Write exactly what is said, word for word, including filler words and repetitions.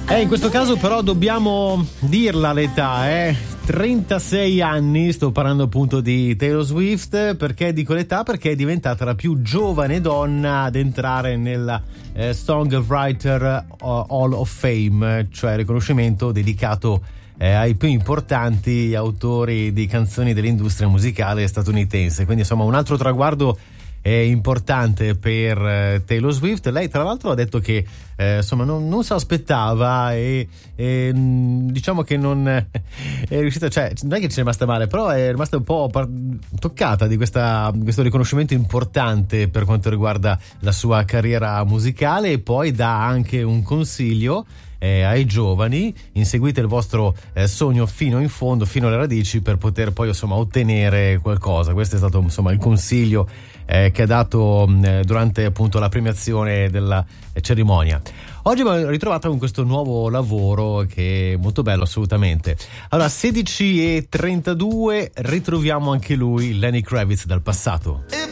Eh, in questo caso però dobbiamo dirla l'età, eh. trentasei anni, sto parlando appunto di Taylor Swift. Perché dico l'età? Perché è diventata la più giovane donna ad entrare nella eh, Songwriter Hall of Fame, cioè riconoscimento dedicato eh, ai più importanti autori di canzoni dell'industria musicale statunitense. Quindi insomma un altro traguardo è importante per eh, Taylor Swift. Lei tra l'altro ha detto che eh, insomma non, non si aspettava e, e diciamo che non è riuscita, cioè non è che ci è rimasta male, però è rimasta un po' par- toccata di questa, questo riconoscimento importante per quanto riguarda la sua carriera musicale, e poi dà anche un consiglio Eh, ai giovani: inseguite il vostro eh, sogno fino in fondo, fino alle radici, per poter poi insomma ottenere qualcosa. Questo è stato insomma il consiglio eh, che ha dato mh, durante appunto la premiazione della eh, cerimonia. Oggi mi ho ritrovato con questo nuovo lavoro che è molto bello, assolutamente. Allora, sedici e trentadue, ritroviamo anche lui, Lenny Kravitz dal passato.